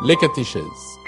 Les catéchèses.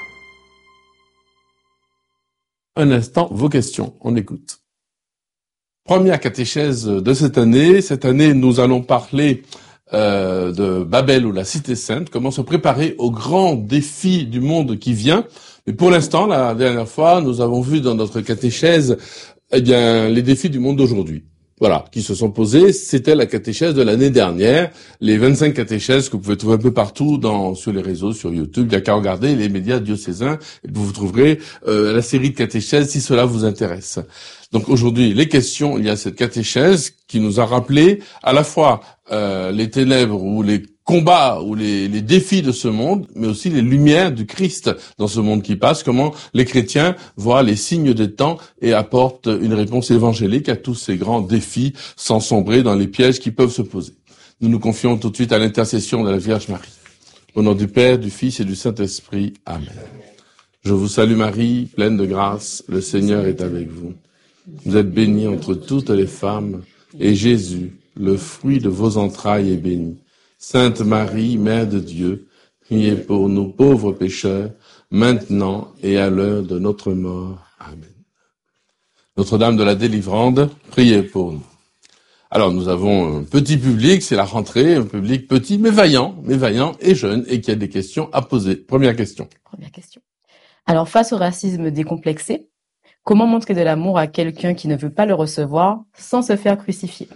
Un instant, vos questions, on écoute. Première catéchèse de cette année. Cette année, nous allons parler de Babel ou la Cité Sainte, comment se préparer aux grands défis du monde qui vient. Mais pour l'instant, la dernière fois, nous avons vu dans notre catéchèse, les défis du monde d'aujourd'hui. Voilà, qui se sont posés. C'était la catéchèse de l'année dernière, les 25 catéchèses que vous pouvez trouver un peu partout sur les réseaux, sur YouTube. Il n'y a qu'à regarder les médias diocésains et vous trouverez la série de catéchèses si cela vous intéresse. Donc aujourd'hui, les questions, il y a cette catéchèse qui nous a rappelé à la fois les ténèbres ou les combats ou les défis de ce monde, mais aussi les lumières du Christ dans ce monde qui passe, comment les chrétiens voient les signes des temps et apportent une réponse évangélique à tous ces grands défis sans sombrer dans les pièges qui peuvent se poser. Nous nous confions tout de suite à l'intercession de la Vierge Marie. Au nom du Père, du Fils et du Saint-Esprit. Amen. Je vous salue Marie, pleine de grâce, le Seigneur est avec vous. Vous êtes bénie entre toutes les femmes, et Jésus, le fruit de vos entrailles, est béni. Sainte Marie, Mère de Dieu, priez pour nous pauvres pécheurs, maintenant et à l'heure de notre mort. Amen. Notre-Dame de la Délivrande, priez pour nous. Alors, nous avons un petit public, c'est la rentrée, un public petit, mais vaillant et jeune, et qui a des questions à poser. Première question. Alors, face au racisme décomplexé, comment montrer de l'amour à quelqu'un qui ne veut pas le recevoir sans se faire crucifier?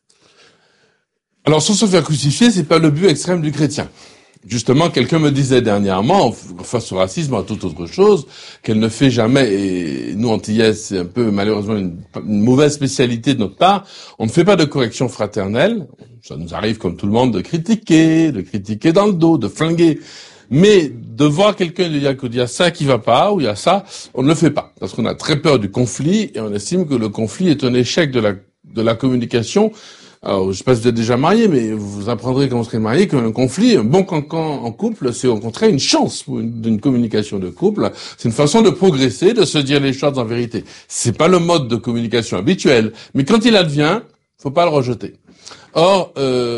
Alors, sans se faire crucifier, c'est pas le but extrême du chrétien. Justement, quelqu'un me disait dernièrement, face au racisme, à toute autre chose, qu'elle ne fait jamais, et nous, Antillais, c'est un peu, malheureusement, une mauvaise spécialité de notre part, on ne fait pas de correction fraternelle. Ça nous arrive, comme tout le monde, de critiquer dans le dos, de flinguer. Mais de voir quelqu'un et de dire qu'il y a ça qui va pas, ou il y a ça, on ne le fait pas. Parce qu'on a très peur du conflit, et on estime que le conflit est un échec de la communication. Alors, je sais pas si vous êtes déjà marié, mais vous apprendrez quand vous serez marié qu'un conflit, un bon cancan en couple, c'est au contraire une chance pour une communication de couple. C'est une façon de progresser, de se dire les choses en vérité. C'est pas le mode de communication habituel, mais quand il advient, faut pas le rejeter. Or,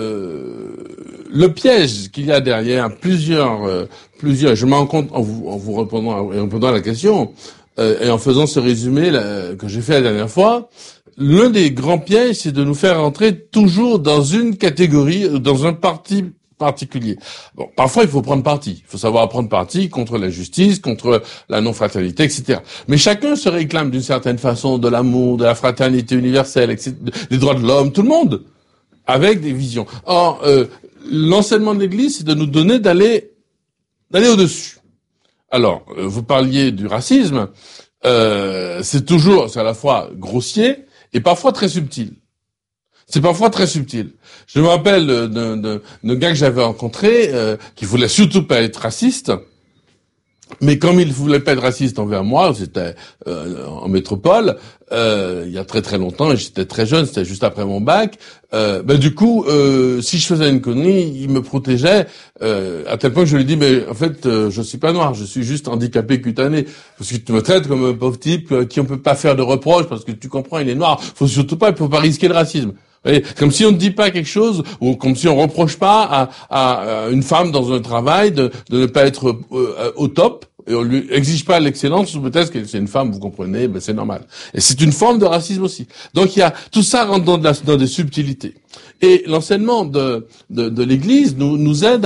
le piège qu'il y a derrière plusieurs, je me rends compte en vous répondant à la question, et en faisant ce résumé que j'ai fait la dernière fois, l'un des grands pièges, c'est de nous faire rentrer toujours dans une catégorie, dans un parti particulier. Bon, parfois, il faut prendre parti. Il faut savoir prendre parti contre l'injustice, contre la non-fraternité, etc. Mais chacun se réclame d'une certaine façon de l'amour, de la fraternité universelle, etc., des droits de l'homme, tout le monde, avec des visions. Or, l'enseignement de l'Église, c'est de nous donner d'aller au-dessus. Alors, vous parliez du racisme, c'est à la fois grossier, et parfois très subtil. C'est parfois très subtil. Je me rappelle d'un gars que j'avais rencontré, qui voulait surtout pas être raciste, mais comme il voulait pas être raciste envers moi, c'était en métropole, il y a très très longtemps, et j'étais très jeune, c'était juste après mon bac, du coup, si je faisais une connerie, il me protégeait, à tel point que je lui dis, mais en fait, je suis pas noir, je suis juste handicapé cutané, parce que tu me traites comme un pauvre type qui on peut pas faire de reproches, parce que tu comprends, il est noir, faut pas risquer le racisme. Et comme si on ne dit pas quelque chose, ou comme si on reproche pas à une femme dans un travail de ne pas être au top, et on lui exige pas l'excellence, ou peut-être que c'est une femme, vous comprenez, c'est normal. Et c'est une forme de racisme aussi. Donc tout ça rentre dans des subtilités. Et l'enseignement de l'Église nous aide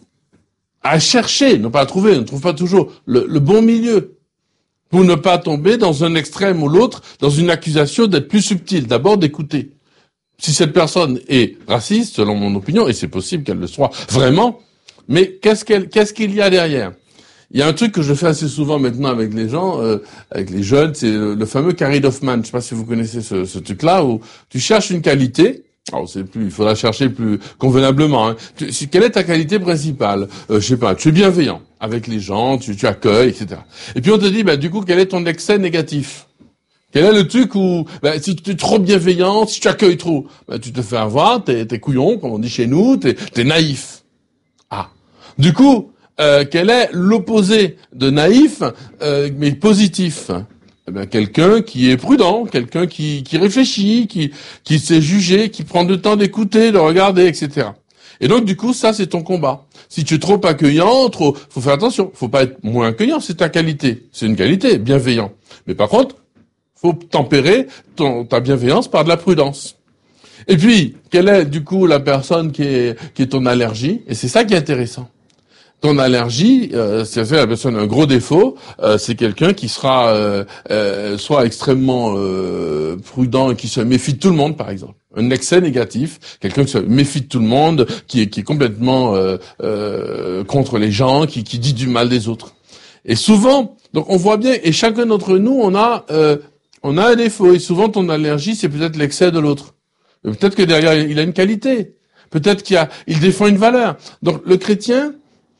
à chercher, non pas à trouver, on ne trouve pas toujours le bon milieu, pour ne pas tomber dans un extrême ou l'autre, dans une accusation d'être plus subtil. D'abord d'écouter. Si cette personne est raciste, selon mon opinion, et c'est possible qu'elle le soit vraiment, mais qu'est-ce qu'il y a derrière? Il y a un truc que je fais assez souvent maintenant avec les gens, avec les jeunes, c'est le fameux carré d'Hoffmann. Je sais pas si vous connaissez ce truc-là, où tu cherches une qualité. Alors il faudra chercher plus convenablement. Hein. Quelle est ta qualité principale? Je sais pas. Tu es bienveillant avec les gens, tu accueilles, etc. Et puis on te dit, du coup, quel est ton excès négatif? Quel est le truc où, si tu es trop bienveillant, si tu accueilles trop, tu te fais avoir, t'es couillon, comme on dit chez nous, t'es naïf. Ah. Du coup, quel est l'opposé de naïf, mais positif? Quelqu'un qui est prudent, quelqu'un qui réfléchit, qui sait juger, qui prend le temps d'écouter, de regarder, etc. Et donc, du coup, ça, c'est ton combat. Si tu es trop accueillant, faut faire attention. Faut pas être moins accueillant, c'est ta qualité. C'est une qualité, bienveillant. Mais par contre, faut tempérer ta bienveillance par de la prudence. Et puis, quelle est du coup la personne qui est ton allergie? Et c'est ça qui est intéressant. Ton allergie, c'est la personne a un gros défaut, c'est quelqu'un qui sera soit extrêmement prudent et qui se méfie de tout le monde, par exemple. Un excès négatif, quelqu'un qui se méfie de tout le monde, qui est complètement contre les gens, qui dit du mal des autres. Et souvent, donc on voit bien, et chacun d'entre nous, on a un défaut. Et souvent, ton allergie, c'est peut-être l'excès de l'autre. Peut-être que derrière, il a une qualité. Peut-être il défend une valeur. Donc le chrétien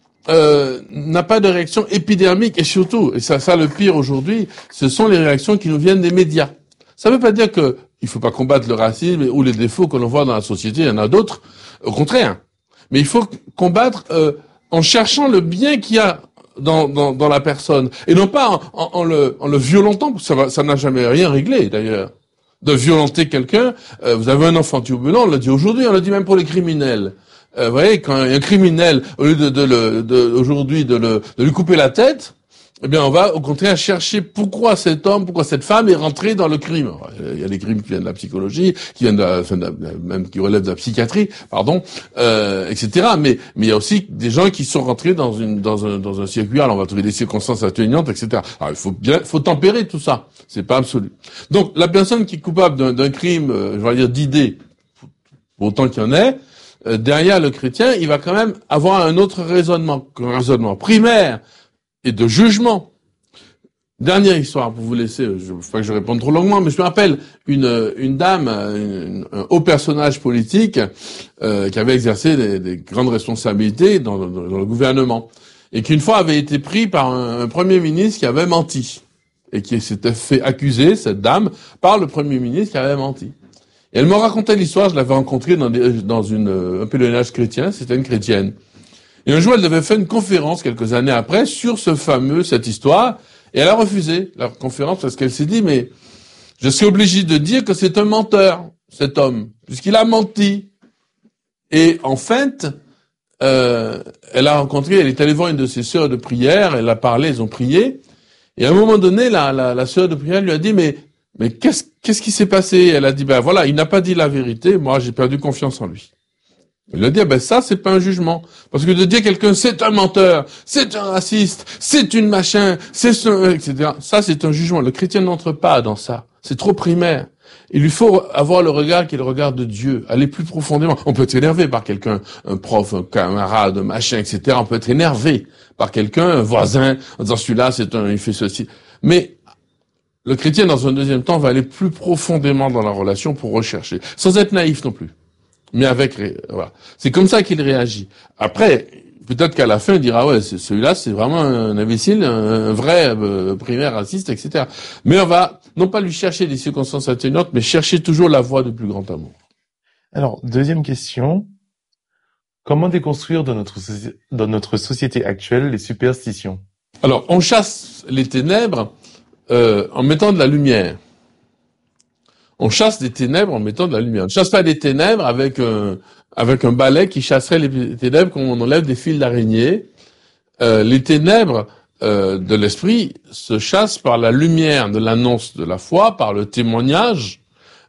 n'a pas de réaction épidermique, et surtout, et ça le pire aujourd'hui, ce sont les réactions qui nous viennent des médias. Ça ne veut pas dire que il faut pas combattre le racisme ou les défauts que l'on voit dans la société, il y en a d'autres, au contraire. Mais il faut combattre en cherchant le bien qu'il y a dans la personne, et non pas en le violentant, parce que ça n'a jamais rien réglé d'ailleurs. De violenter quelqu'un, vous avez un enfant turbulent, on l'a dit aujourd'hui, on l'a dit même pour les criminels. Vous voyez, quand un criminel, au lieu aujourd'hui de lui couper la tête, eh bien, on va au contraire chercher pourquoi cet homme, pourquoi cette femme est rentrée dans le crime. Alors, il y a des crimes qui viennent de la psychologie, qui viennent même qui relèvent de la psychiatrie, etc. Mais il y a aussi des gens qui sont rentrés dans un circuit. Alors, on va trouver des circonstances atténuantes, etc. Alors, il faut tempérer tout ça. C'est pas absolu. Donc, la personne qui est coupable d'un crime, je vais dire d'idées, pour autant qu'il y en ait, derrière le chrétien, il va quand même avoir un autre raisonnement, un raisonnement primaire et de jugement. Dernière histoire, pour vous laisser, je ne veux pas que je réponde trop longuement, mais je me rappelle une dame, un haut personnage politique qui avait exercé des grandes responsabilités dans le gouvernement, et qui une fois avait été pris par un premier ministre qui avait menti, et qui s'était fait accuser, cette dame, par le premier ministre qui avait menti. Et elle me racontait l'histoire, je l'avais rencontrée dans un pèlerinage chrétien, c'était une chrétienne. Et un jour, elle devait faire une conférence, quelques années après, sur cette histoire, et elle a refusé la conférence parce qu'elle s'est dit, mais je suis obligée de dire que c'est un menteur, cet homme, puisqu'il a menti. Et en fait, elle est allée voir une de ses sœurs de prière, elle a parlé, ils ont prié, et à un moment donné, la sœur de prière lui a dit, mais qu'est-ce qui s'est passé? Elle a dit, ben voilà, il n'a pas dit la vérité, moi j'ai perdu confiance en lui. Elle a dit, ben ça c'est pas un jugement. Parce que de dire quelqu'un c'est un menteur, c'est un raciste, c'est une machin, etc. Ça c'est un jugement. Le chrétien n'entre pas dans ça. C'est trop primaire. Il lui faut avoir le regard qui est le regard de Dieu, aller plus profondément. On peut être énervé par quelqu'un, un prof, un camarade, un machin, etc. On peut être énervé par quelqu'un, un voisin, en disant celui-là il fait ceci. Mais le chrétien, dans un deuxième temps, va aller plus profondément dans la relation pour rechercher, sans être naïf non plus. Mais voilà. C'est comme ça qu'il réagit. Après, peut-être qu'à la fin, il dira, ouais, celui-là, c'est vraiment un imbécile, un vrai primaire raciste, etc. Mais on va, non pas lui chercher des circonstances atténuantes, mais chercher toujours la voie du plus grand amour. Alors, deuxième question. Comment déconstruire dans notre société actuelle les superstitions? Alors, on chasse les ténèbres en mettant de la lumière. On chasse des ténèbres en mettant de la lumière. On ne chasse pas des ténèbres avec un balai qui chasserait les ténèbres comme on enlève des fils d'araignée. Les ténèbres de l'esprit se chassent par la lumière de l'annonce de la foi, par le témoignage,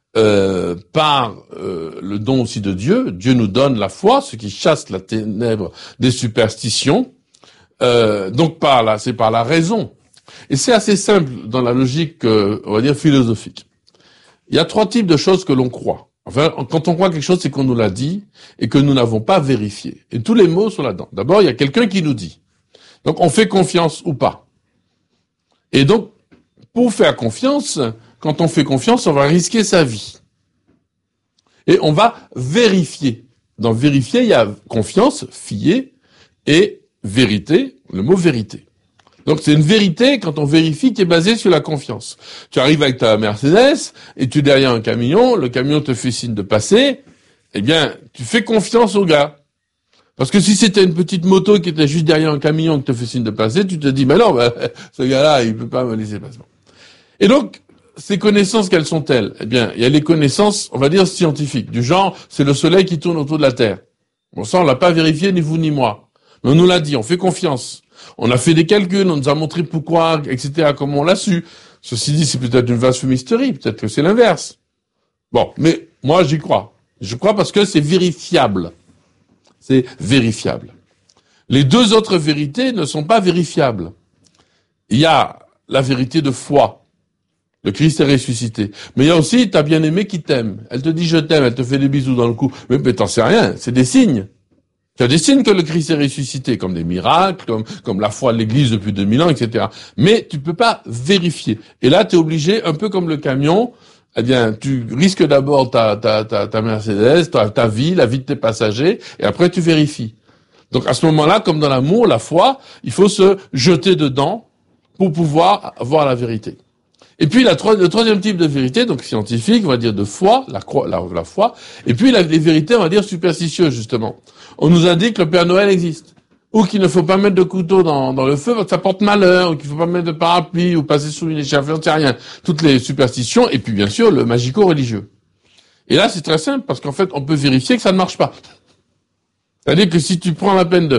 par le don aussi de Dieu. Dieu nous donne la foi, ce qui chasse la ténèbre des superstitions. Donc c'est par la raison. Et c'est assez simple dans la logique, on va dire, philosophique. Il y a 3 types de choses que l'on croit. Enfin, quand on croit quelque chose, c'est qu'on nous l'a dit et que nous n'avons pas vérifié. Et tous les mots sont là-dedans. D'abord, il y a quelqu'un qui nous dit. Donc, on fait confiance ou pas. Et donc, pour faire confiance, quand on fait confiance, on va risquer sa vie. Et on va vérifier. Dans vérifier, il y a confiance, fier, et vérité, le mot vérité. Donc c'est une vérité quand on vérifie qui est basée sur la confiance. Tu arrives avec ta Mercedes et tu es derrière un camion, le camion te fait signe de passer, eh bien tu fais confiance au gars. Parce que si c'était une petite moto qui était juste derrière un camion qui te fait signe de passer, tu te dis mais non, ce gars-là il peut pas me laisser passer. Et donc ces connaissances, quelles sont-elles? Eh bien il y a les connaissances, on va dire scientifiques, du genre c'est le soleil qui tourne autour de la Terre. Bon ça on l'a pas vérifié ni vous ni moi. Mais on nous l'a dit, on fait confiance. On a fait des calculs, on nous a montré pourquoi, etc., comment on l'a su. Ceci dit, c'est peut-être une vaste fumisterie, peut-être que c'est l'inverse. Bon, mais moi, j'y crois. Je crois parce que c'est vérifiable. C'est vérifiable. Les deux autres vérités ne sont pas vérifiables. Il y a la vérité de foi. Le Christ est ressuscité. Mais il y a aussi ta bien-aimée qui t'aime. Elle te dit je t'aime, elle te fait des bisous dans le cou. Mais t'en sais rien, c'est des signes. Tu as des signes que le Christ est ressuscité, comme des miracles, comme la foi de l'Église depuis 2000 ans, etc. Mais tu peux pas vérifier. Et là, tu es obligé, un peu comme le camion, eh bien, tu risques d'abord ta Mercedes, ta vie, la vie de tes passagers, et après tu vérifies. Donc à ce moment-là, comme dans l'amour, la foi, il faut se jeter dedans pour pouvoir voir la vérité. Et puis le troisième type de vérité, donc scientifique, on va dire de foi, la foi, et puis les vérités, on va dire superstitieuses, justement. On nous a dit que le Père Noël existe, ou qu'il ne faut pas mettre de couteau dans le feu parce que ça porte malheur, ou qu'il ne faut pas mettre de parapluie, ou passer sous une échafaude, on ne sait rien. Toutes les superstitions, et puis bien sûr le magico-religieux. Et là, c'est très simple, parce qu'en fait, on peut vérifier que ça ne marche pas. C'est-à-dire que si tu prends la peine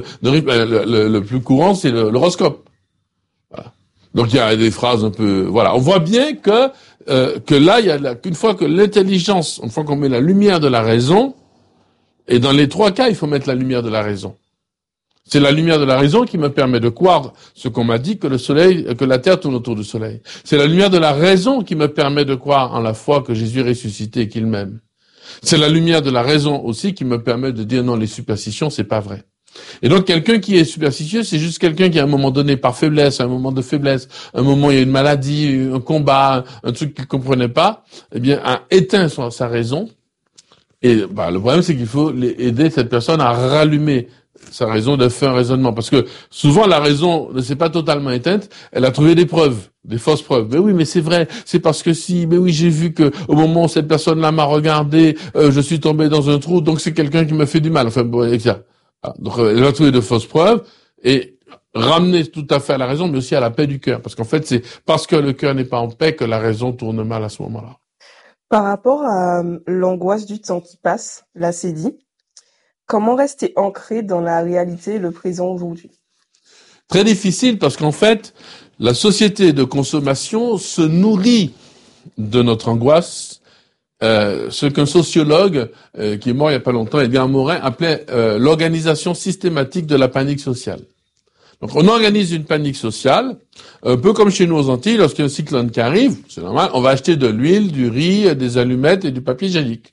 le plus courant, c'est l'horoscope. Voilà. Donc il y a des phrases un peu, voilà. On voit bien que là, il y a qu'une fois que l'intelligence, une fois qu'on met la lumière de la raison, et dans les trois cas, il faut mettre la lumière de la raison. C'est la lumière de la raison qui me permet de croire ce qu'on m'a dit, que la terre tourne autour du soleil. C'est la lumière de la raison qui me permet de croire en la foi que Jésus est ressuscité et qu'il m'aime. C'est la lumière de la raison aussi qui me permet de dire non, les superstitions, c'est pas vrai. Et donc, quelqu'un qui est superstitieux, c'est juste quelqu'un qui, à un moment donné, par faiblesse, un moment de faiblesse, un moment où il y a une maladie, un combat, un truc qu'il comprenait pas, eh bien, a éteint sa raison. Et, le problème, c'est qu'il faut aider cette personne à rallumer sa raison, de faire un raisonnement. Parce que, souvent, la raison ne s'est pas totalement éteinte, elle a trouvé des preuves, des fausses preuves. Mais oui, mais c'est vrai, c'est parce que si, mais oui, j'ai vu que, au moment où cette personne-là m'a regardé, je suis tombé dans un trou, donc c'est quelqu'un qui me fait du mal. Enfin, bon, etc. Donc, elle va trouver de fausses preuves et ramener tout à fait à la raison, mais aussi à la paix du cœur. Parce qu'en fait, c'est parce que le cœur n'est pas en paix que la raison tourne mal à ce moment-là. Par rapport à l'angoisse du temps qui passe, là c'est dit, comment rester ancré dans la réalité et le présent aujourd'hui? Très difficile parce qu'en fait, la société de consommation se nourrit de notre angoisse. Ce qu'un sociologue qui est mort il y a pas longtemps, Edgar Morin, appelait l'organisation systématique de la panique sociale. Donc on organise une panique sociale, un peu comme chez nous aux Antilles, lorsqu'il y a un cyclone qui arrive, c'est normal, on va acheter de l'huile, du riz, des allumettes et du papier hygiénique.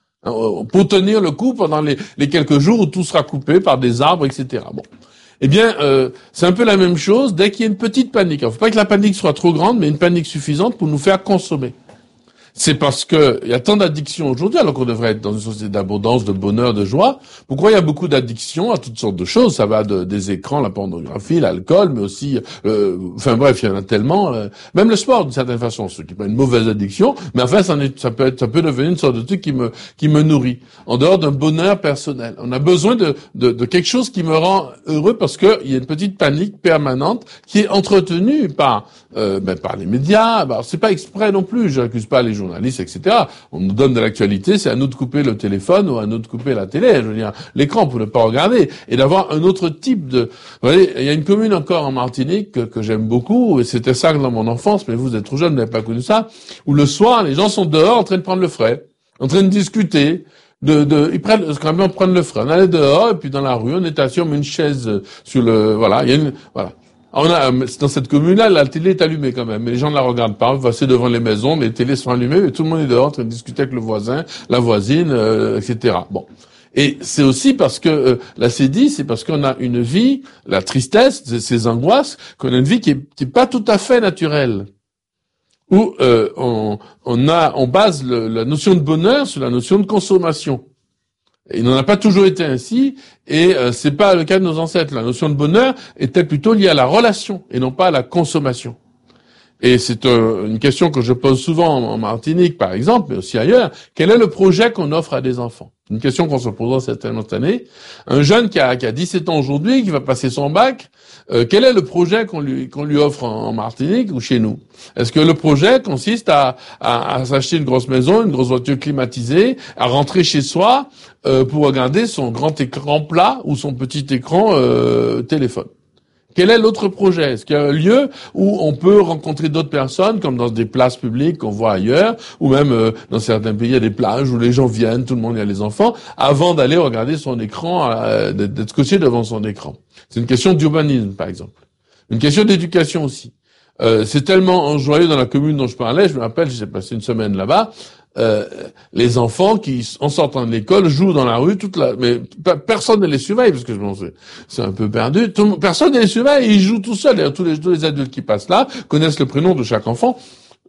Pour tenir le coup pendant les quelques jours où tout sera coupé par des arbres, etc. Bon. Eh bien, c'est un peu la même chose dès qu'il y a une petite panique. Il ne faut pas que la panique soit trop grande, mais une panique suffisante pour nous faire consommer. C'est parce que il y a tant d'addictions aujourd'hui, alors qu'on devrait être dans une société d'abondance, de bonheur, de joie. Pourquoi il y a beaucoup d'addictions à toutes sortes de choses? Ça va des écrans, la pornographie, l'alcool, mais aussi, enfin bref, il y en a tellement. Même le sport, d'une certaine façon, ce qui n'est pas une mauvaise addiction, mais enfin, ça peut devenir une sorte de truc qui me nourrit. En dehors d'un bonheur personnel, on a besoin de quelque chose qui me rend heureux parce que il y a une petite panique permanente qui est entretenue par les médias. C'est pas exprès non plus. Je n'accuse pas les journalistes, etc. On nous donne de l'actualité, c'est à nous de couper le téléphone ou à nous de couper la télé, je veux dire, l'écran pour ne pas regarder et d'avoir un autre type de. Vous voyez, il y a une commune encore en Martinique que j'aime beaucoup et c'était ça dans mon enfance, mais vous êtes trop jeune, vous n'avez pas connu ça. Où le soir, les gens sont dehors en train de prendre le frais, en train de discuter. Ils prennent quand même prendre le frais. On allait dehors et puis dans la rue, on est assis, on met une chaise sur le. Voilà, il y a voilà. Dans cette commune-là, la télé est allumée quand même, mais les gens ne la regardent pas. On va passer devant les maisons, les télés sont allumées, et tout le monde est dehors en train de discuter avec le voisin, la voisine, etc. Bon. Et c'est aussi parce que, là c'est dit, c'est parce qu'on a une vie, la tristesse, ces angoisses, qu'on a une vie qui est pas tout à fait naturelle. Où, on base la notion de bonheur sur la notion de consommation. Il n'en a pas toujours été ainsi, et c'est pas le cas de nos ancêtres. La notion de bonheur était plutôt liée à la relation et non pas à la consommation. Et c'est une question que je pose souvent en Martinique, par exemple, mais aussi ailleurs. Quel est le projet qu'on offre à des enfants? Une question qu'on se posera certainement cette année. Un jeune qui a 17 ans aujourd'hui, qui va passer son bac, quel est le projet qu'on lui offre en Martinique ou chez nous? Est-ce que le projet consiste à s'acheter une grosse maison, une grosse voiture climatisée, à rentrer chez soi pour regarder son grand écran plat ou son petit écran téléphone? Quel est l'autre projet? Est-ce qu'il y a un lieu où on peut rencontrer d'autres personnes, comme dans des places publiques qu'on voit ailleurs, ou même dans certains pays, il y a des plages où les gens viennent, tout le monde, il y a les enfants, avant d'aller regarder son écran, d'être scotché devant son écran? C'est une question d'urbanisme, par exemple. Une question d'éducation aussi. C'est tellement joyeux dans la commune dont je parlais, je me rappelle, j'ai passé une semaine là-bas, les enfants qui, en sortant de l'école, jouent dans la rue mais personne ne les surveille, parce que je pense c'est un peu perdu. Personne ne les surveille, ils jouent tout seuls. D'ailleurs, tous les adultes qui passent là connaissent le prénom de chaque enfant.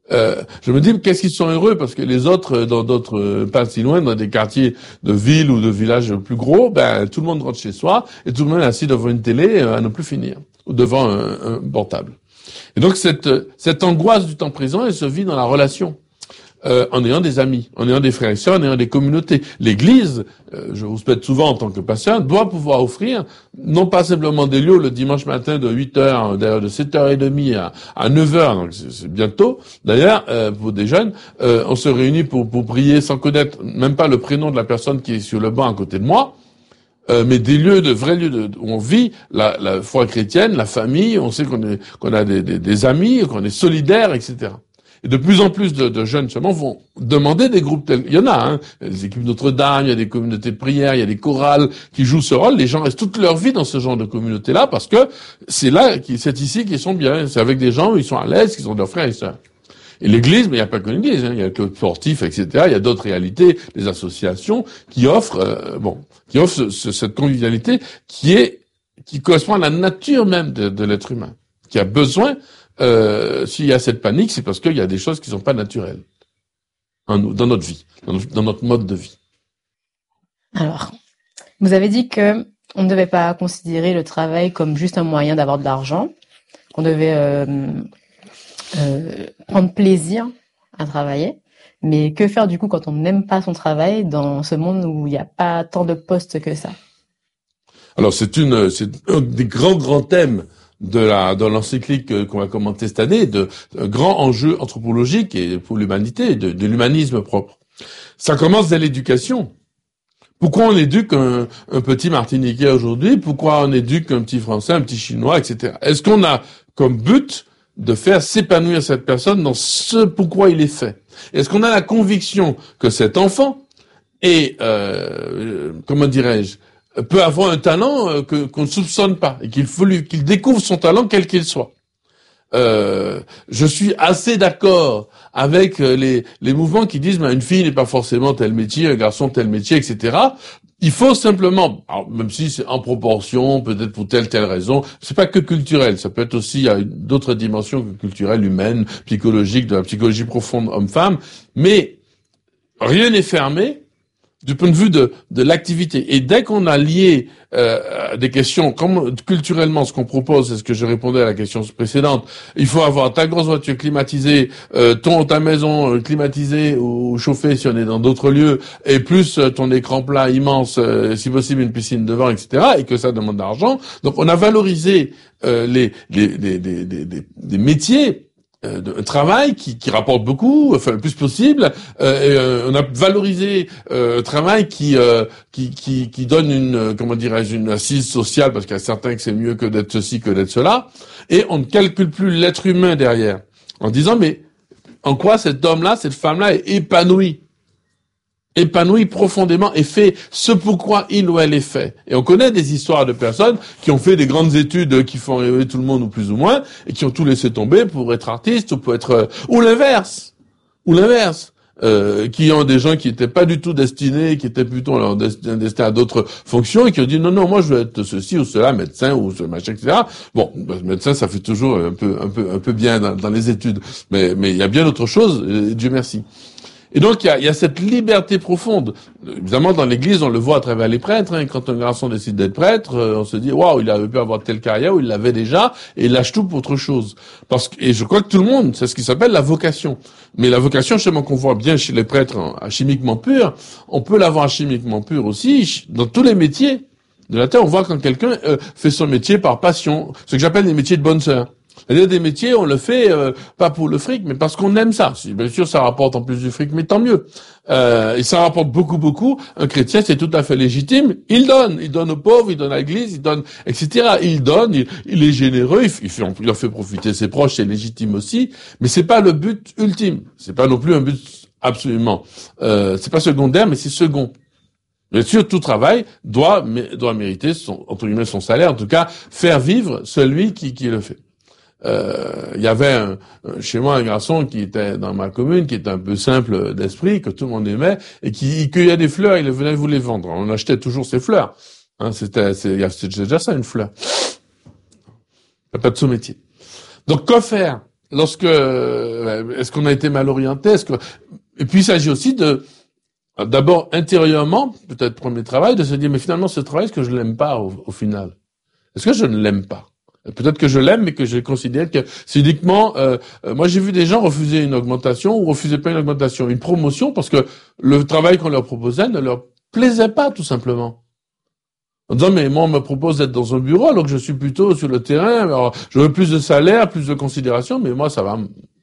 Je me dis, qu'est-ce qu'ils sont heureux, parce que les autres, dans d'autres, pas si loin, dans des quartiers de villes ou de villages plus gros, tout le monde rentre chez soi, et tout le monde est assis devant une télé à ne plus finir, ou devant un portable. Et donc, cette angoisse du temps présent, elle se vit dans la relation. En ayant des amis, en ayant des frères et sœurs, en ayant des communautés. L'Église, je vous répète souvent en tant que pasteur, doit pouvoir offrir non pas simplement des lieux le dimanche matin de 8h, d'ailleurs de 7h30 à 9h, donc c'est bientôt. D'ailleurs, pour des jeunes, on se réunit pour prier sans connaître même pas le prénom de la personne qui est sur le banc à côté de moi. Mais des lieux, de vrais lieux où on vit la foi chrétienne, la famille, on sait qu'on a des amis, qu'on est solidaires, etc. Et de plus en plus de jeunes seulement vont demander des groupes tels. Il y en a, hein. Les équipes Notre-Dame, il y a des communautés de prière, il y a des chorales qui jouent ce rôle. Les gens restent toute leur vie dans ce genre de communauté-là parce que c'est ici qu'ils sont bien. C'est avec des gens où ils sont à l'aise, qui sont leurs frères et sœurs. Et l'Église, mais il n'y a pas que l'Église, hein. Il y a le club sportif, etc. Il y a d'autres réalités, des associations qui offrent, cette convivialité qui correspond à la nature même de l'être humain, qui a besoin. S'il y a cette panique, c'est parce qu'il y a des choses qui sont pas naturelles en nous, dans notre vie, dans notre mode de vie. Alors, vous avez dit que on ne devait pas considérer le travail comme juste un moyen d'avoir de l'argent, qu'on devait prendre plaisir à travailler. Mais que faire du coup quand on n'aime pas son travail dans ce monde où il n'y a pas tant de postes que ça? Alors c'est un des grands thèmes dans l'encyclique qu'on va commenter cette année, de grands enjeux anthropologiques et pour l'humanité, de l'humanisme propre. Ça commence dès l'éducation. Pourquoi on éduque un petit Martiniquais aujourd'hui? Pourquoi on éduque un petit Français, un petit Chinois, etc. Est-ce qu'on a comme but de faire s'épanouir cette personne dans ce pourquoi il est fait? Est-ce qu'on a la conviction que cet enfant est, peut avoir un talent qu'on ne soupçonne pas et qu'il découvre son talent quel qu'il soit. Je suis assez d'accord avec les mouvements qui disent une fille n'est pas forcément tel métier, un garçon tel métier, etc. Il faut simplement, alors, même si c'est en proportion, peut-être pour telle raison, c'est pas que culturel, ça peut être aussi, il y a d'autres dimensions que culturelles, humaines, psychologiques, de la psychologie profonde homme-femme, mais rien n'est fermé du point de vue de l'activité. Et dès qu'on a lié des questions, comme culturellement ce qu'on propose, c'est ce que je répondais à la question précédente, il faut avoir ta grosse voiture climatisée, ta maison climatisée ou chauffée si on est dans d'autres lieux, et plus ton écran plat immense, si possible une piscine devant, etc., et que ça demande de l'argent. Donc on a valorisé des métiers de travail qui rapporte beaucoup, enfin le plus possible. On a valorisé travail qui donne une assise sociale, parce qu'il y a certains que c'est mieux que d'être ceci que d'être cela, et on ne calcule plus l'être humain derrière, en disant mais en quoi cet homme-là, cette femme-là est épanoui profondément et fait ce pourquoi il ou elle est fait. Et on connaît des histoires de personnes qui ont fait des grandes études qui font rêver tout le monde ou plus ou moins et qui ont tout laissé tomber pour être artistes ou pour être ou l'inverse, qui ont des gens qui étaient pas du tout destinés, qui étaient plutôt destinés à d'autres fonctions et qui ont dit non moi je veux être ceci ou cela, médecin ou ce machin, etc. Bon, médecin ça fait toujours un peu bien dans les études, mais il y a bien autre chose, Dieu merci. Et donc, il y a cette liberté profonde. Évidemment, dans l'Église, on le voit à travers les prêtres. Hein. Quand un garçon décide d'être prêtre, on se dit, waouh, il avait pu avoir telle carrière, ou il l'avait déjà, et il lâche tout pour autre chose. Et je crois que tout le monde, c'est ce qui s'appelle la vocation. Mais la vocation, justement, qu'on voit bien chez les prêtres chimiquement purs, on peut l'avoir chimiquement pure aussi dans tous les métiers de la terre. On voit quand quelqu'un fait son métier par passion, ce que j'appelle les métiers de bonne sœur. Il y a des métiers, on le fait pas pour le fric, mais parce qu'on aime ça. Bien sûr, ça rapporte en plus du fric, mais tant mieux. Et ça rapporte beaucoup. Un chrétien, c'est tout à fait légitime. Il donne aux pauvres, il donne à l'église, il donne, etc. Il donne, il est généreux, il en fait profiter ses proches, c'est légitime aussi. Mais c'est pas le but ultime. C'est pas non plus un but absolument. C'est pas secondaire, mais c'est second. Bien sûr, tout travail doit mériter entre guillemets son salaire, en tout cas, faire vivre celui qui le fait. Il y avait chez moi un garçon qui était dans ma commune, qui était un peu simple d'esprit, que tout le monde aimait, et qui cueillait des fleurs, il venait vous les vendre. On achetait toujours ses fleurs. Hein, c'était déjà ça, une fleur. Il n'y a pas de sous-métier. Donc, quoi faire lorsque, est-ce qu'on a été mal orienté? Et puis, il s'agit aussi d'abord, intérieurement, peut-être premier travail, de se dire, mais finalement, ce travail, est-ce que je l'aime pas au final? Est-ce que je ne l'aime pas? Peut-être que je l'aime, mais que je considère que c'est uniquement... moi, j'ai vu des gens refuser une augmentation ou refuser pas une augmentation, une promotion, parce que le travail qu'on leur proposait ne leur plaisait pas, tout simplement. En disant, mais moi, on me propose d'être dans un bureau, alors que je suis plutôt sur le terrain, alors je veux plus de salaire, plus de considération, mais moi, ça va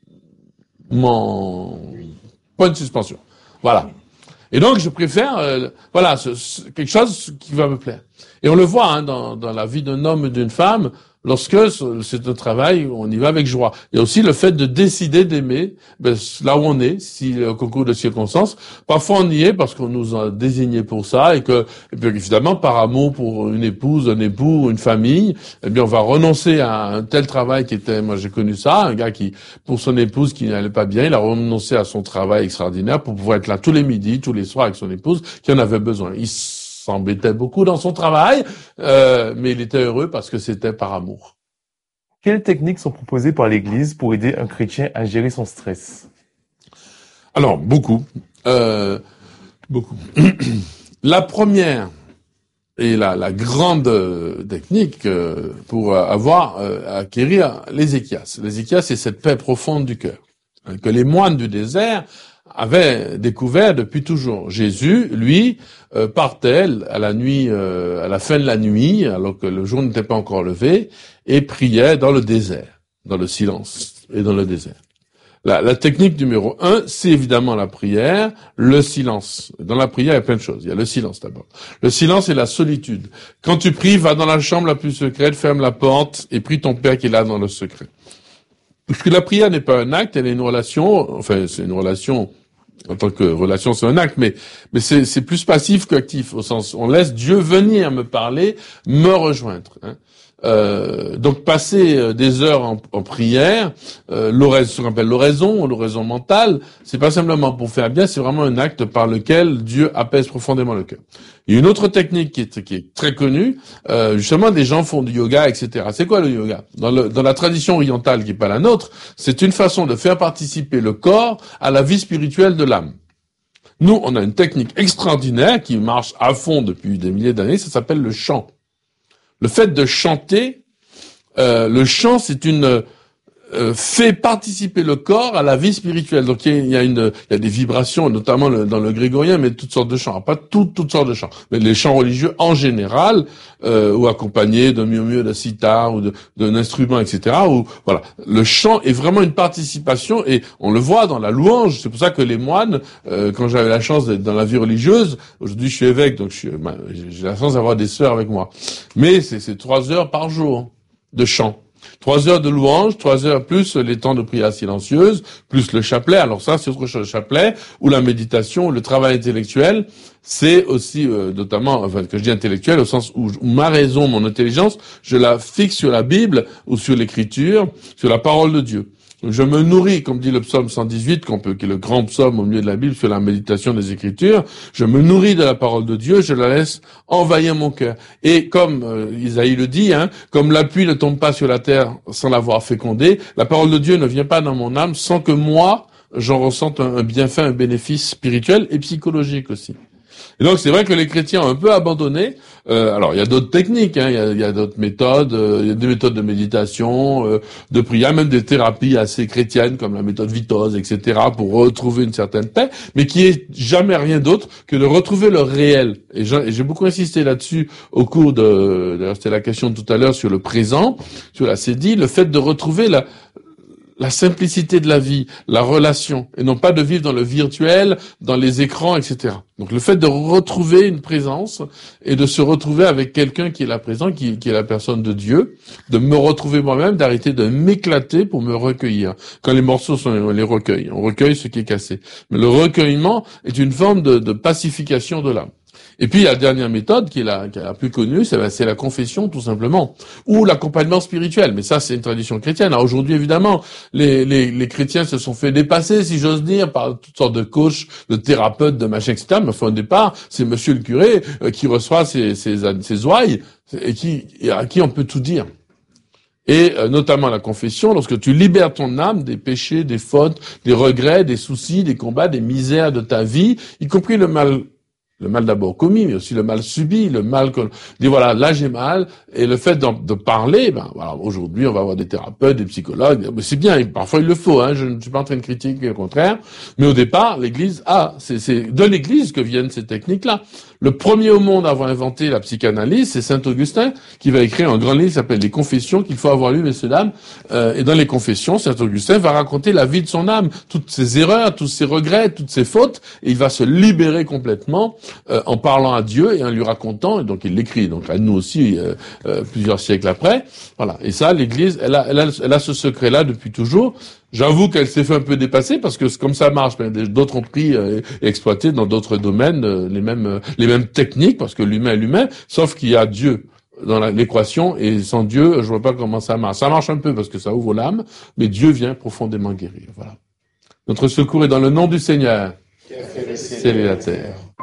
point de suspension. Voilà. Et donc, je préfère, quelque chose qui va me plaire. Et on le voit hein, dans la vie d'un homme et d'une femme, lorsque c'est un travail, on y va avec joie. Il y a aussi le fait de décider d'aimer là où on est, si au concours de circonstances. Parfois, on y est parce qu'on nous a désigné pour ça et puis évidemment, par amour pour une épouse, un époux, une famille, eh bien, on va renoncer à un tel travail moi j'ai connu ça, un gars qui, pour son épouse qui n'allait pas bien, il a renoncé à son travail extraordinaire pour pouvoir être là tous les midis, tous les soirs avec son épouse qui en avait besoin. Il s'embêtait beaucoup dans son travail, mais il était heureux parce que c'était par amour. Quelles techniques sont proposées par l'Église pour aider un chrétien à gérer son stress? Alors, beaucoup. La première et la grande technique pour acquérir l'Ézéchias. L'Ézéchias, c'est cette paix profonde du cœur que les moines du désert avait découvert depuis toujours. Jésus, lui, partait à la nuit, à la fin de la nuit, alors que le jour n'était pas encore levé, et priait dans le désert, dans le silence et dans le désert. La technique numéro 1, c'est évidemment la prière, le silence. Dans la prière, il y a plein de choses. Il y a le silence d'abord. Le silence et la solitude. Quand tu pries, va dans la chambre la plus secrète, ferme la porte et prie ton Père qui est là dans le secret. Parce que la prière n'est pas un acte, elle est une relation, enfin, c'est une relation, en tant que relation, c'est un acte, mais c'est plus passif qu'actif, au sens, on laisse Dieu venir me parler, me rejoindre, hein. Donc passer des heures en prière, ce qu'on appelle l'oraison mentale, c'est pas simplement pour faire bien, c'est vraiment un acte par lequel Dieu apaise profondément le cœur. Il y a une autre technique qui est très connue, justement des gens font du yoga, etc. C'est quoi le yoga? Dans la tradition orientale qui est pas la nôtre, c'est une façon de faire participer le corps à la vie spirituelle de l'âme. Nous, on a une technique extraordinaire qui marche à fond depuis des milliers d'années, ça s'appelle le chant. Le fait de chanter, le chant, c'est fait participer le corps à la vie spirituelle. Donc il y a des vibrations, notamment dans le grégorien, mais toutes sortes de chants, pas toutes sortes de chants, mais les chants religieux en général, ou accompagnés d'un murmure de sitar ou d'un instrument, etc. Ou voilà, le chant est vraiment une participation et on le voit dans la louange. C'est pour ça que les moines, quand j'avais la chance d'être dans la vie religieuse, aujourd'hui je suis évêque, donc j'ai la chance d'avoir des sœurs avec moi. Mais c'est 3 heures par jour de chant. 3 heures de louange, 3 heures plus les temps de prière silencieuse, plus le chapelet. Alors ça, c'est autre chose, le chapelet, ou la méditation, le travail intellectuel. C'est aussi, notamment, enfin, que je dis intellectuel, au sens où ma raison, mon intelligence, je la fixe sur la Bible, ou sur l'écriture, sur la parole de Dieu. Je me nourris, comme dit le psaume 118, qui est le grand psaume au milieu de la Bible, sur la méditation des Écritures. Je me nourris de la parole de Dieu, je la laisse envahir mon cœur. Et comme Isaïe le dit, comme la pluie ne tombe pas sur la terre sans l'avoir fécondée, la parole de Dieu ne vient pas dans mon âme sans que moi, j'en ressente un bienfait, un bénéfice spirituel et psychologique aussi. Et donc c'est vrai que les chrétiens ont un peu abandonné. Alors il y a d'autres techniques, hein, il y a d'autres méthodes, il y a des méthodes de méditation, de prière, même des thérapies assez chrétiennes comme la méthode Vitoz, etc. pour retrouver une certaine paix, mais qui est jamais rien d'autre que de retrouver le réel. Et j'ai beaucoup insisté là-dessus au cours d'ailleurs c'était la question de tout à l'heure sur le présent, sur la CEDI, le fait de retrouver la simplicité de la vie, la relation, et non pas de vivre dans le virtuel, dans les écrans, etc. Donc le fait de retrouver une présence et de se retrouver avec quelqu'un qui est là présent, qui est la personne de Dieu, de me retrouver moi-même, d'arrêter de m'éclater pour me recueillir. Quand les morceaux sont, on les recueille, on recueille ce qui est cassé. Mais le recueillement est une forme de pacification de l'âme. Et puis, la dernière méthode, qui est la plus connue, c'est la confession, tout simplement. Ou l'accompagnement spirituel. Mais ça, c'est une tradition chrétienne. Alors, aujourd'hui, évidemment, les chrétiens se sont fait dépasser, si j'ose dire, par toutes sortes de coachs, de thérapeutes, de machins, etc. Mais enfin, au départ, c'est monsieur le curé qui reçoit ses ouailles et à qui on peut tout dire. Et notamment la confession, lorsque tu libères ton âme des péchés, des fautes, des regrets, des soucis, des combats, des misères de ta vie, y compris le mal d'abord commis, mais aussi le mal subi, le mal qu'on dit voilà, là j'ai mal, et le fait de parler, ben voilà, aujourd'hui on va avoir des thérapeutes, des psychologues, mais c'est bien, parfois il le faut, hein, je ne suis pas en train de critiquer, au contraire, mais au départ, l'Église c'est de l'Église que viennent ces techniques-là. Le premier au monde à avoir inventé la psychanalyse, c'est Saint Augustin, qui va écrire un grand livre qui s'appelle Les Confessions, qu'il faut avoir lu, messieurs, dames. Et dans les Confessions, Saint Augustin va raconter la vie de son âme, toutes ses erreurs, tous ses regrets, toutes ses fautes, et il va se libérer complètement en parlant à Dieu et en lui racontant, et donc il l'écrit, donc à nous aussi, plusieurs siècles après. Voilà. Et ça, l'Église, elle a ce secret-là depuis toujours. J'avoue qu'elle s'est fait un peu dépasser parce que comme ça marche, d'autres ont pris et exploité dans d'autres domaines les mêmes techniques parce que l'humain est l'humain, sauf qu'il y a Dieu dans l'équation et sans Dieu, je vois pas comment ça marche. Ça marche un peu parce que ça ouvre l'âme, mais Dieu vient profondément guérir. Voilà. Notre secours est dans le nom du Seigneur, qui a fait le ciel et la terre.